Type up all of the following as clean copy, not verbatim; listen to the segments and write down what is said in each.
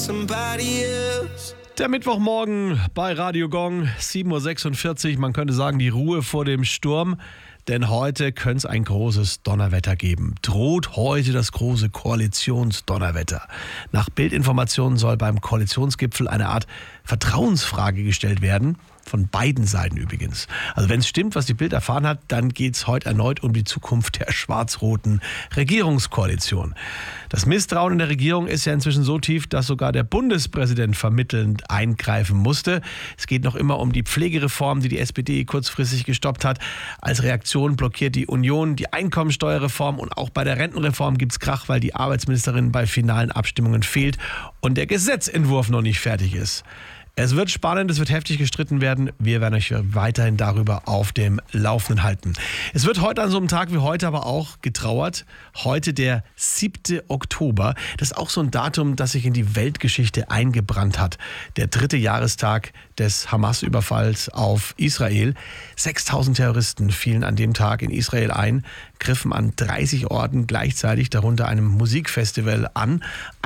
Der Mittwochmorgen bei Radio Gong, 7.46 Uhr. Man könnte sagen, die Ruhe vor dem Sturm. Denn heute könnte es ein großes Donnerwetter geben. Droht heute das große Koalitionsdonnerwetter. Nach Bildinformationen soll beim Koalitionsgipfel eine Art Vertrauensfrage gestellt werden. Von beiden Seiten übrigens. Also wenn es stimmt, was die Bild erfahren hat, dann geht es heute erneut um die Zukunft der schwarz-roten Regierungskoalition. Das Misstrauen in der Regierung ist ja inzwischen so tief, dass sogar der Bundespräsident vermittelnd eingreifen musste. Es geht noch immer um die Pflegereform, die die SPD kurzfristig gestoppt hat. Als Reaktion blockiert die Union die Einkommensteuerreform und auch bei der Rentenreform gibt es Krach, weil die Arbeitsministerin bei finalen Abstimmungen fehlt und der Gesetzentwurf noch nicht fertig ist. Es wird spannend, es wird heftig gestritten werden. Wir werden euch weiterhin darüber auf dem Laufenden halten. Es wird heute an so einem Tag wie heute aber auch getrauert. Heute der 7. Oktober. Das ist auch so ein Datum, das sich in die Weltgeschichte eingebrannt hat. Der 3. Jahrestag des Hamas-Überfalls auf Israel. 6000 Terroristen fielen an dem Tag in Israel ein, griffen an 30 Orten gleichzeitig, darunter einem Musikfestival an.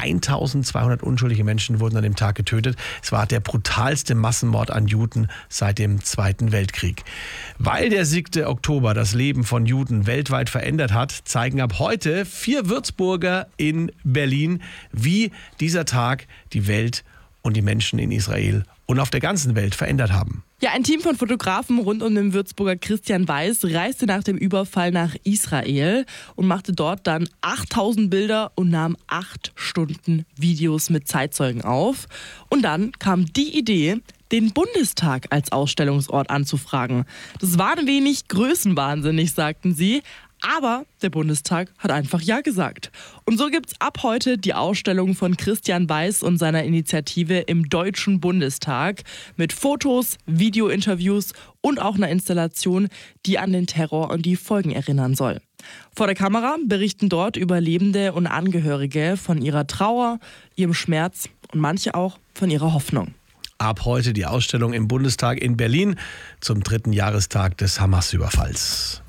1200 unschuldige Menschen wurden an dem Tag getötet. Es war der brutalste Massenmord an Juden seit dem Zweiten Weltkrieg. Weil der 7. Oktober das Leben von Juden weltweit verändert hat, zeigen ab heute 4 Würzburger in Berlin, wie dieser Tag die Welt und die Menschen in Israel und auf der ganzen Welt verändert haben. Ja, ein Team von Fotografen rund um den Würzburger Christian Weiß reiste nach dem Überfall nach Israel und machte dort dann 8000 Bilder und nahm 8 Stunden Videos mit Zeitzeugen auf. Und dann kam die Idee, den Bundestag als Ausstellungsort anzufragen. Das war ein wenig größenwahnsinnig, sagten sie. Aber der Bundestag hat einfach Ja gesagt. Und so gibt's ab heute die Ausstellung von Christian Weiß und seiner Initiative im Deutschen Bundestag mit Fotos, Videointerviews und auch einer Installation, die an den Terror und die Folgen erinnern soll. Vor der Kamera berichten dort Überlebende und Angehörige von ihrer Trauer, ihrem Schmerz und manche auch von ihrer Hoffnung. Ab heute die Ausstellung im Bundestag in Berlin zum 3. Jahrestag des Hamas-Überfalls.